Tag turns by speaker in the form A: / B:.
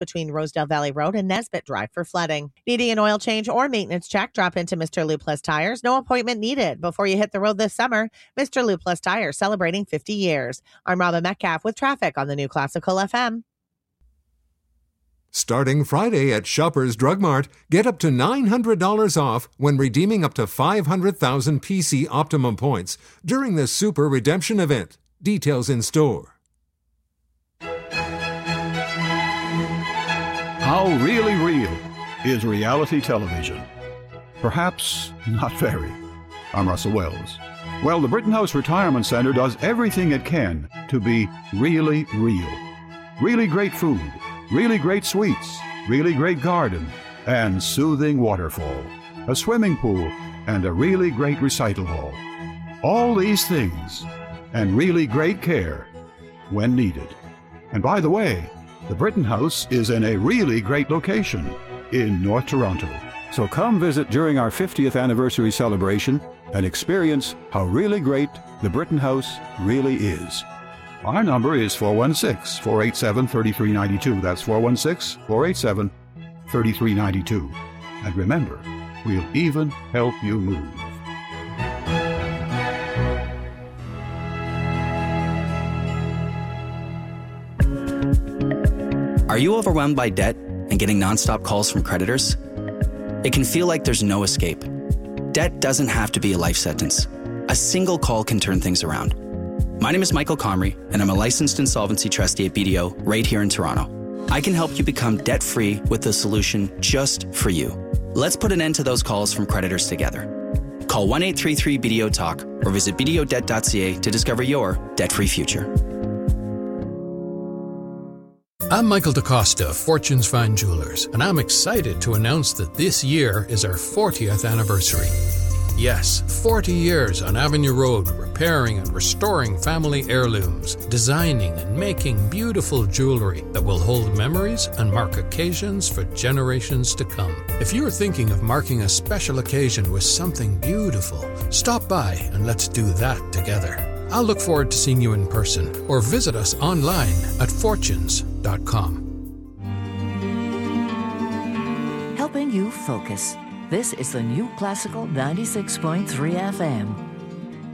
A: between Rosedale Valley Road and Nesbitt Drive for flooding. Needing an oil change or maintenance check? Drop into Mr. Lou Plus Tires. No appointment needed. Before you hit the road this summer, Mr. Lou Plus Tires celebrating 50 years. I'm Robin Metcalf with traffic on the New Classical FM.
B: Starting Friday at Shoppers Drug Mart, get up to $900 off when redeeming up to 500,000 PC Optimum points during the Super Redemption event. Details in store.
C: How really real is reality television? Perhaps not very. I'm Russell Wells. Well, the Britton House Retirement Center does everything it can to be really real. Really great food, really great suites, really great garden, and soothing waterfall, a swimming pool, and a really great recital hall. All these things, and really great care when needed. And by the way, the Britton House is in a really great location in North Toronto. So come visit during our 50th anniversary celebration and experience how really great the Britton House really is. Our number is 416-487-3392. That's 416-487-3392. And remember, we'll even help you move.
D: Are you overwhelmed by debt and getting nonstop calls from creditors? It can feel like there's no escape. Debt doesn't have to be a life sentence. A single call can turn things around. My name is Michael Comrie, and I'm a licensed insolvency trustee at BDO right here in Toronto. I can help you become debt-free with a solution just for you. Let's put an end to those calls from creditors together. Call 1-833-BDO-TALK or visit bdodebt.ca to discover your debt-free future.
E: I'm Michael DaCosta of Fortune's Fine Jewelers, and I'm excited to announce that this year is our 40th anniversary. Yes, 40 years on Avenue Road, repairing and restoring family heirlooms, designing and making beautiful jewelry that will hold memories and mark occasions for generations to come. If you're thinking of marking a special occasion with something beautiful, stop by and let's do that together. I'll look forward to seeing you in person or visit us online at fortunes.com.
F: Helping you focus. This is the New Classical 96.3 FM.